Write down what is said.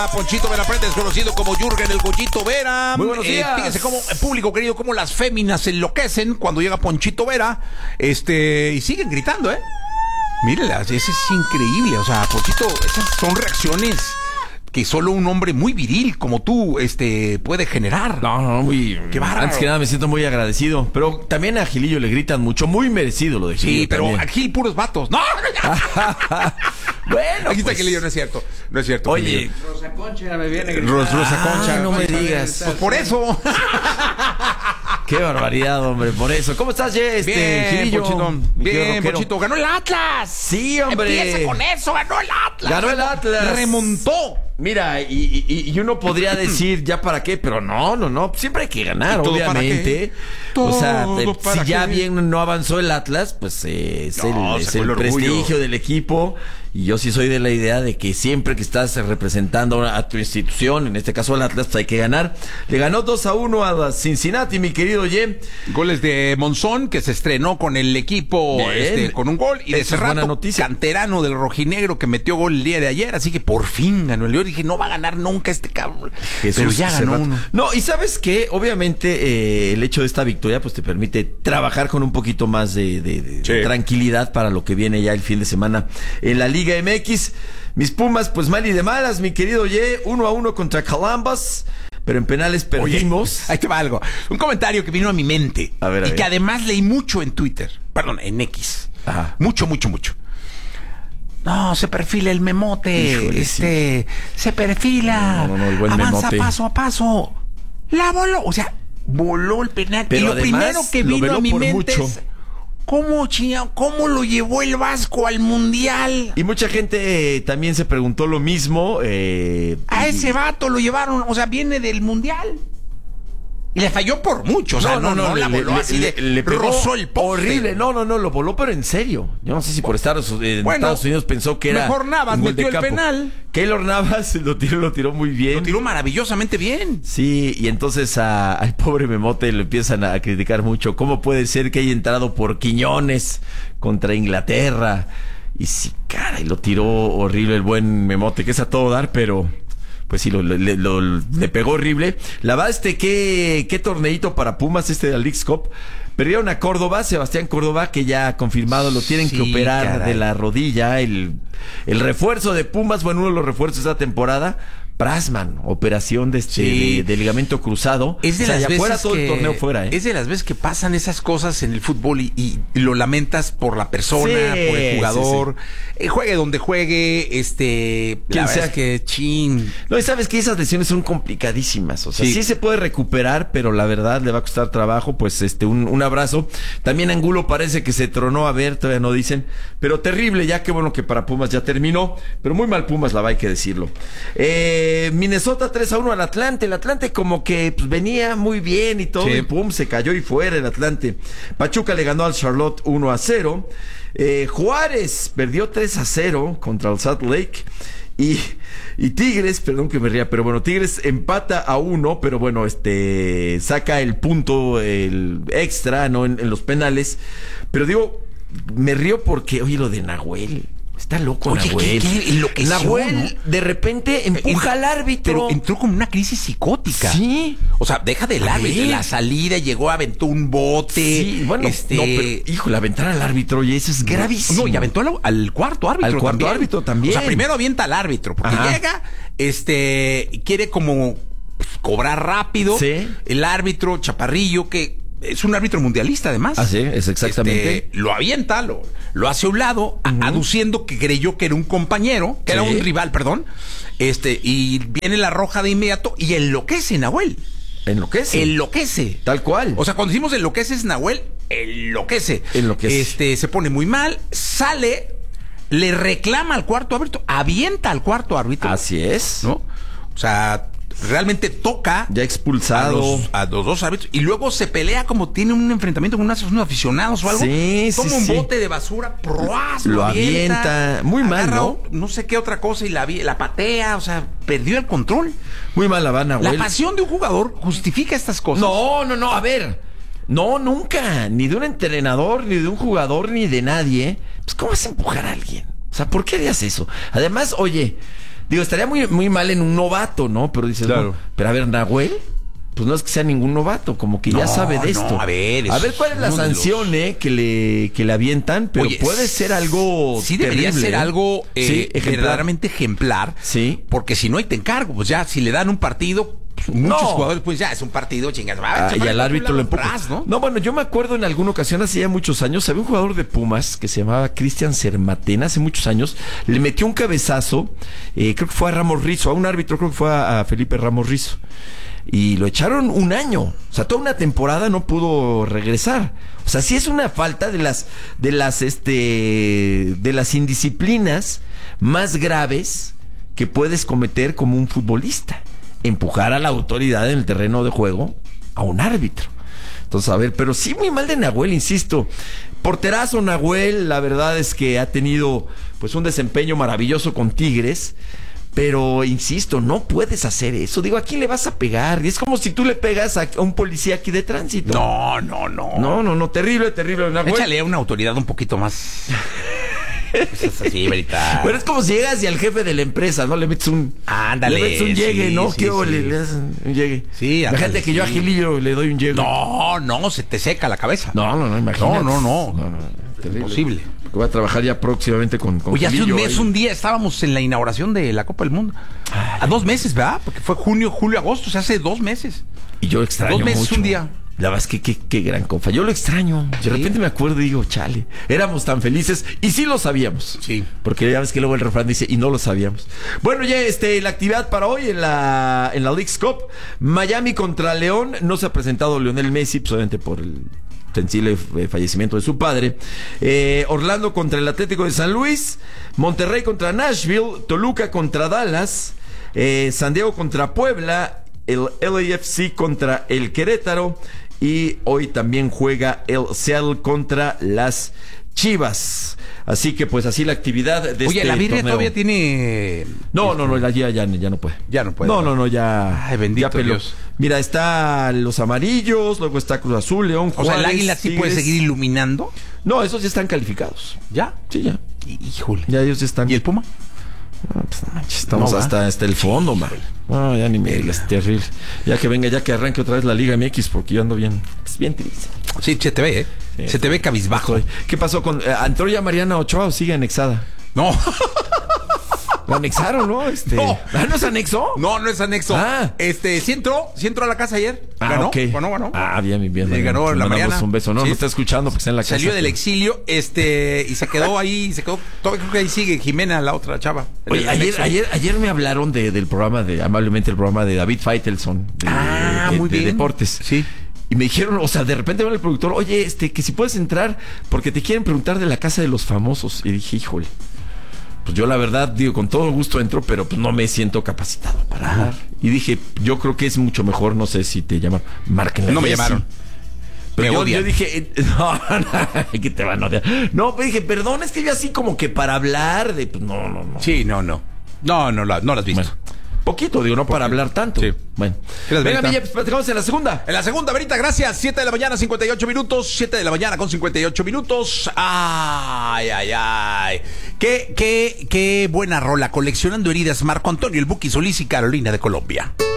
Ponchito Vera Prendes, conocido como Jürgen el Goyito Vera. Muy buenos días. Fíjense cómo, público querido, cómo las féminas se enloquecen cuando llega Ponchito Vera. Y siguen gritando, Mírenlas, ese es increíble. O sea, Ponchito, esas son reacciones que solo un hombre muy viril como tú puede generar. No, muy... Qué bárbaro. Antes que nada me siento muy agradecido. Pero también a Gilillo le gritan mucho, muy merecido lo de Gilillo. Sí, pero también. aquí puros vatos. ¡No! Bueno, Aquí está pues... Gilillo, no es cierto. No es cierto. Oye, Gilillo. Rosa Concha me viene gritando. Rosa Concha. no me digas. Pues por eso. Qué barbaridad, hombre, por eso. ¿Cómo estás, Bien, Gilillo? Ponchito. Mi querido Bien, rockero. Ponchito. Ganó el Atlas. Sí, hombre. Empieza con eso, ganó el Atlas. Ganó el Atlas. Remontó. Mira, y uno podría decir, ¿ya para qué? Pero no. Siempre hay que ganar, ¿Y todo para obviamente. qué? O sea, ¿Todo para si ya qué? bien no avanzó el Atlas, pues es No, el sacó el orgullo. prestigio del equipo. Y yo sí soy de la idea de que siempre que estás representando a tu institución, en este caso al Atlas, pues hay que ganar. Le ganó 2-1 a Cincinnati, mi querido Ye. Goles de Monzón, que se estrenó con el equipo Bien. con un gol. Y de Eso es buena Cerrato, noticia. canterano del rojinegro, que metió gol el día de ayer. Así que por fin ganó el León. Dije, no va a ganar nunca este cabrón. Pero ya ganó Cerrato. uno. No, y sabes que obviamente el hecho de esta victoria pues te permite trabajar con un poquito más de Sí. tranquilidad para lo que viene ya el fin de semana en la Liga MX. Mis Pumas, pues mal y de malas, mi querido Ye, 1-1 contra Columbus, pero en penales perdimos. Ahí te va algo. Un comentario que vino a mi mente. A ver. Que además leí mucho en Twitter. Perdón, en X. Ajá. Mucho. No, se perfila el memote. Híjole, sí. Se perfila. No, el buen avanza memote. paso a paso. La voló. O sea, voló el penal. Pero y lo además, primero que lo vino veló a mi por mente mucho. es ¿cómo lo llevó el Vasco al Mundial? Y mucha gente también se preguntó lo mismo. A ese vato lo llevaron, o sea, viene del Mundial. Y le falló por mucho, o sea, no la voló así le pegó rozó el poste. horrible. No, lo voló, pero en serio. Yo no sé si por estar en Bueno, Estados Unidos pensó que era mejor Navas un gol de metió el campo. penal. Keylor Navas lo tiró muy bien. Lo tiró maravillosamente bien. Sí, y entonces al pobre Memote lo empiezan a criticar mucho. ¿Cómo puede ser que haya entrado por Quiñones contra Inglaterra? Y sí, caray, lo tiró horrible el buen Memote, que es a todo dar, pero pues sí, le pegó horrible. La verdad, qué torneito para Pumas de la Leagues Cup. Perdieron a Córdoba, Sebastián Córdoba, que ya ha confirmado, lo tienen que operar caray. de la rodilla. El refuerzo de Pumas, bueno, uno de los refuerzos de esta temporada, Prasman, operación Sí. de ligamento cruzado. Es de o sea, las ya veces fuera todo el torneo fuera, Es de las veces que pasan esas cosas en el fútbol y lo lamentas por la persona, Sí, por el jugador. sí, Juegue donde juegue, la verdad sea. es que chin. No, y sabes que esas lesiones son complicadísimas. O sea, Sí. sí se puede recuperar, pero la verdad le va a costar trabajo. Pues un abrazo. También Angulo parece que se tronó, a ver, todavía no dicen. Pero terrible, ya que bueno que para Pumas ya terminó. Pero muy mal Pumas, la va, hay que decirlo. Minnesota 3-1 al Atlante. El Atlante como que pues, venía muy bien y todo. Sí. Y pum, se cayó y fuera el Atlante. Pachuca le ganó al Charlotte 1-0. Juárez perdió 3-0 contra el Salt Lake. Y Tigres, perdón que me ría, pero bueno, Tigres empata a 1, pero bueno, saca el punto, el extra, ¿no? En los penales. Pero digo, me río porque, oye, lo de Nahuel. Está loco, Oye, Nahuel. ¿qué enloqueció, Nahuel no? de repente empuja al árbitro. Pero entró como una crisis psicótica. Sí. O sea, deja del A árbitro. ver. La salida, llegó, aventó un bote. Sí, bueno, no, pero, híjole, aventar al árbitro, y eso es gravísimo. No, y aventó al cuarto árbitro. Al cuarto árbitro también. O sea, primero avienta al árbitro, porque Ajá. llega, quiere como cobrar rápido. Sí. El árbitro, Chaparrillo, que es un árbitro mundialista, además. Ah, sí, es exactamente. Lo avienta, lo hace a un lado, aduciendo que creyó que era un compañero, que era Sí. un rival, perdón. Y viene la roja de inmediato y enloquece Nahuel. Enloquece. Enloquece. Tal cual. O sea, cuando decimos enloquece es Nahuel, enloquece. Enloquece. Se pone muy mal, sale, le reclama al cuarto árbitro, avienta al cuarto árbitro. Así es. ¿No? O sea, realmente toca Ya expulsado. a los dos árbitros y luego se pelea como tiene un enfrentamiento con unos aficionados o algo. Sí, toma sí, un sí. bote de basura, ¡proas! Lo avienta. Muy mal, agarra ¿no? No sé qué otra cosa y la patea, o sea, perdió el control. Muy mal la van, La Nahuel. pasión de un jugador justifica estas cosas. No, a ver. No, nunca. Ni de un entrenador, ni de un jugador, ni de nadie. Pues, ¿cómo vas a empujar a alguien? O sea, ¿por qué harías eso? Además, oye, Digo, estaría muy, muy mal en un novato, ¿no? Pero dices, Claro. no, pero a ver, Nahuel, pues no es que sea ningún novato, como que ya sabe de esto. No, a ver cuál es la sanción, que le avientan, pero Oye, puede ser algo sí debería terrible, ser algo sí, verdaderamente ejemplar. Sí. Porque si no, hay te encargo. Pues ya, si le dan un partido, pues, muchos jugadores, pues ya es un partido, chingas. Y al árbitro lo empuja. ¿no? No, bueno, yo me acuerdo en alguna ocasión, hace ya muchos años, había un jugador de Pumas que se llamaba Cristian Cermatena, hace muchos años, le metió un cabezazo, creo que fue a Ramos Rizo, a un árbitro, creo que fue a Felipe Ramos Rizo. Y lo echaron un año, o sea, toda una temporada no pudo regresar. O sea, sí es una falta de las indisciplinas más graves que puedes cometer como un futbolista. Empujar a la autoridad en el terreno de juego a un árbitro. Entonces, a ver, pero sí muy mal de Nahuel, insisto. Porterazo Nahuel, la verdad es que ha tenido pues un desempeño maravilloso con Tigres. Pero, insisto, no puedes hacer eso. Digo, ¿a quién le vas a pegar? Es como si tú le pegas a un policía aquí de tránsito. No, terrible, Nahuel. Échale a una autoridad un poquito más... Pues es así, verdad. Pero es como si llegas y al jefe de la empresa, ¿no? Le metes un... Ándale. Le metes un llegue, sí, ¿no? sí, ¿Qué sí. Le das un llegue. Sí, la gente ándale, que yo a sí. Gilillo le doy un llegue. No, se te seca la cabeza. No, imagínate. No. Terrible. Imposible. Porque voy a trabajar ya próximamente con Oye, hace un Gilillo mes, ahí. un día estábamos en la inauguración de la Copa del Mundo. A 2 meses, ¿verdad? Porque fue junio, julio, agosto, o sea, hace 2 meses. Y yo extraño 2 meses, mucho. un día. La verdad es que qué gran copa. Yo lo extraño. De Sí. repente me acuerdo y digo, chale, éramos tan felices y sí lo sabíamos. Sí. Porque ya ves que luego el refrán dice, y no lo sabíamos. Bueno, ya la actividad para hoy en la Leagues Cup. Miami contra León. No se ha presentado Lionel Messi, pues, obviamente por el sensible fallecimiento de su padre. Orlando contra el Atlético de San Luis. Monterrey contra Nashville. Toluca contra Dallas. San Diego contra Puebla. El LAFC contra el Querétaro. Y hoy también juega el Seattle contra las Chivas. Así que pues así la actividad de Oye, este la Virgen torneo. todavía tiene... No, ya no puede. Ya no puede. No, ya. Ay, bendito ya peló. Dios. Mira, está los amarillos, luego está Cruz Azul, León, O sea, Juárez, el Águila sí puede Tigres. seguir iluminando. No, esos ya están calificados. ¿Ya? Sí, ya. Híjole. Ya ellos ya están. ¿Y el Puma? No, pues, no manches, estamos No, ¿va? hasta el fondo, man. No, ya ni me digas, terrible. Ya que venga, ya que arranque otra vez la Liga MX, porque yo ando bien, pues bien triste. Sí, se te ve, ¿eh? Sí. Se te ve cabizbajo. ¿Qué pasó con entró ya Mariana Ochoa o sigue anexada? No. La anexaron, ¿no? No. ¿No se anexó? No es anexo. Ah. Sí entró a la casa ayer. Ganó, ok. ganó. Ah, bien. Le ganó Pues la mandamos Mariana. un beso. No, Sí. no está escuchando porque está en la casa. Salió del pero- exilio, y se quedó ahí, todavía creo que ahí sigue Jimena, la otra chava. Oye, ayer me hablaron del programa amablemente el programa de David Faitelson. Muy de bien. deportes. Sí. Y me dijeron, o sea, de repente va el productor, oye, que si puedes entrar, porque te quieren preguntar de la casa de los famosos. Y dije, híjole, pues yo la verdad, digo, con todo gusto entro, pero pues no me siento capacitado para hablar. Y dije, yo creo que es mucho mejor, no sé si te llaman, márquenle. No me Jessy. llamaron. Pero Me yo odian. dije, no, que te van a odiar. No, pero dije, perdón, es que yo así como que para hablar de, pues no. Sí, no la has visto. Bueno, poquito, digo, no para hablar tanto. Sí. Bueno. Gracias, Venga, Benita. Miguel, pues platicamos en la segunda. En la segunda, Verita, gracias. 7 de la mañana, 58 minutos. 7 de la mañana con 58 minutos. Ay. Qué buena rola. Coleccionando heridas, Marco Antonio, el Buki Solís y Carolina de Colombia.